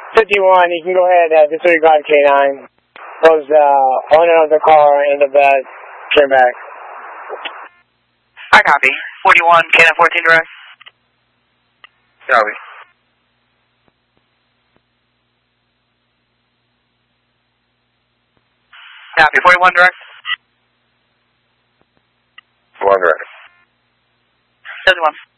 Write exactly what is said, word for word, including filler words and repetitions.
fifty-one, you can go ahead at disregard K nine. Was uh, owner of the car in the bed, came back. I copy. forty-one, K nine fourteen direct. Copy. Copy. forty-one direct. One direct. seventy-one.